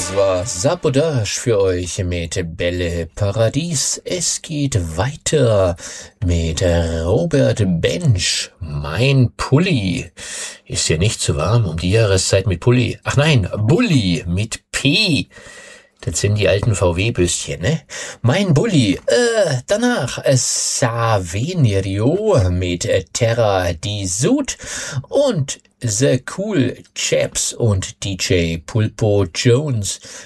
Das war Sabotage für euch mit Bälle Paradies. Es geht weiter mit Robert Bench. Mein Pulli. Ist ja nicht zu warm um die Jahreszeit mit Pulli. Ach nein, Bulli mit P. Das sind die alten VW-Büstchen, ne? Mein Bulli. Danach Savenerio mit Terra di Sud und The Cool Chaps und DJ Pulpo Jones